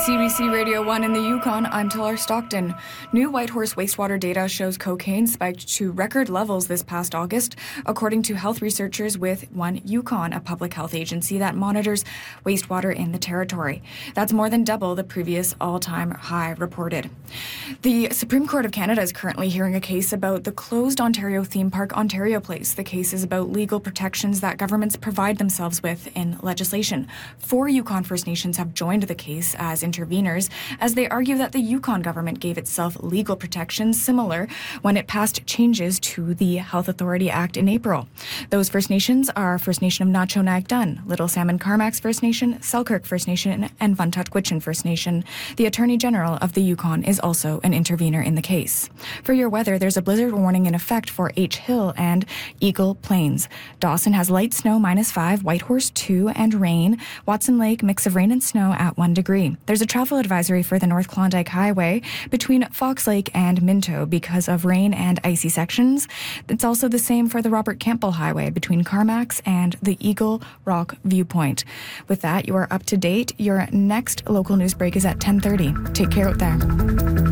CBC Radio 1 in the Yukon, I'm Taylor Stockton. New Whitehorse wastewater data shows cocaine spiked to record levels this past August, according to health researchers with One Yukon, a public health agency that monitors wastewater in the territory. That's more than double the previous all-time high reported. The Supreme Court of Canada is currently hearing a case about the closed Ontario theme park Ontario Place. The case is about legal protections that governments provide themselves with in legislation. 4 Yukon First Nations have joined the case as interveners, as they argue that the Yukon government gave itself legal protections similar when it passed changes to the Health Authority Act in April. Those First Nations are First Nation of Nacho Naik Dun, Little Salmon Carmacks First Nation, Selkirk First Nation, and Vuntut-Gwitchin First Nation. The Attorney General of the Yukon is also an intervener in the case. For your weather, there's a blizzard warning in effect for H Hill and Eagle Plains. Dawson has light snow -5, Whitehorse 2, and rain. Watson Lake, mix of rain and snow at 1 degree. There's a travel advisory for the North Klondike Highway between Fox Lake and Minto because of rain and icy sections. It's also the same for the Robert Campbell Highway between Carmacks and the Eagle Rock Viewpoint. With that, you are up to date. Your next local news break is at 10:30. Take care out there.